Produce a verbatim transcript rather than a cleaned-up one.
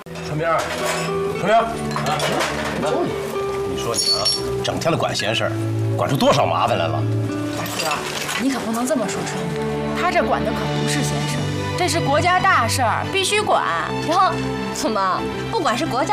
春明，春明，啊，你说你啊，整天的管闲事儿，管出多少麻烦来了？ 大哥，你可不能这么说春明，他这管的可不是闲事，这是国家大事儿，必须管。 然后，怎么不管是国家